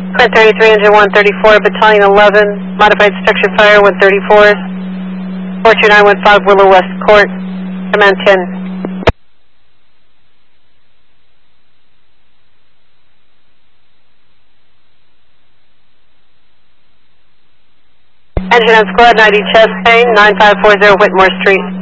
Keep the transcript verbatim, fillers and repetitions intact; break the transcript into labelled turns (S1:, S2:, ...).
S1: Quint thirty-three, engine one thirty-four, battalion eleven, modified structure fire one thirty-four, four two nine one five Willow West Court, command ten. Engine on squad ninety chest pain, nine five four zero Whitmore Street.